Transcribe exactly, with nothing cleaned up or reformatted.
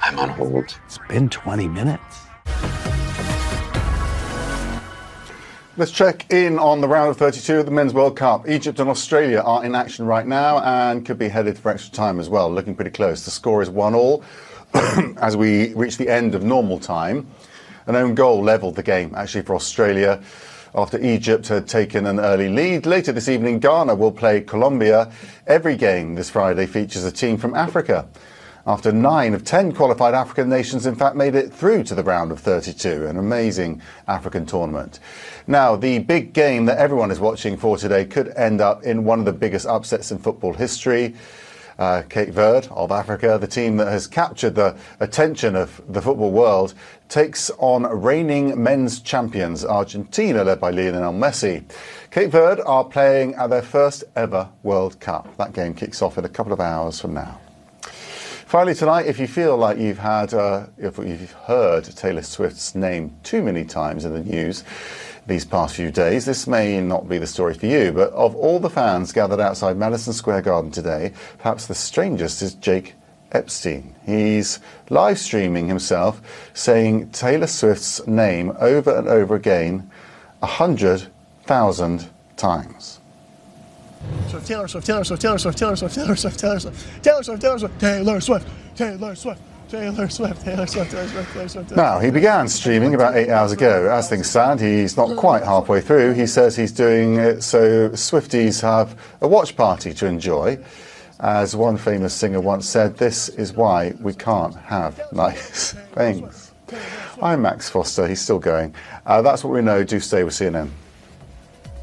I'm on hold. It's been twenty minutes. Let's check in on the round of thirty-two of the Men's World Cup. Egypt and Australia are in action right now and could be headed for extra time as well, looking pretty close. The score is one all as we reach the end of normal time. An own goal levelled the game, actually, for Australia after Egypt had taken an early lead. Later this evening, Ghana will play Colombia. Every game this Friday features a team from Africa, after nine of ten qualified African nations, in fact, made it through to the round of thirty-two, an amazing African tournament. Now, the big game that everyone is watching for today could end up in one of the biggest upsets in football history. Uh, Cape Verde of Africa, the team that has captured the attention of the football world, takes on reigning men's champions Argentina, led by Lionel Messi. Cape Verde are playing at their first ever World Cup. That game kicks off in a couple of hours from now. Finally tonight, if you feel like you've had, uh, if you've heard Taylor Swift's name too many times in the news these past few days, this may not be the story for you, but of all the fans gathered outside Madison Square Garden today, perhaps the strangest is Jake Epstein. He's live streaming himself saying Taylor Swift's name over and over again a hundred thousand times. Swift, Taylor Swift, Taylor Swift, Taylor Swift, Taylor Swift, Taylor Swift, Taylor Swift, Taylor Swift, Taylor Swift, Taylor Swift, Taylor Swift, Taylor Swift, Taylor Swift, Taylor Swift, Taylor Swift. Now, he began streaming about eight hours ago. As things stand, he's not quite halfway through. He says he's doing it so Swifties have a watch party to enjoy. As one famous singer once said, this is why we can't have nice things. I'm Max Foster. He's still going. Uh, that's what we know. Do stay with C N N.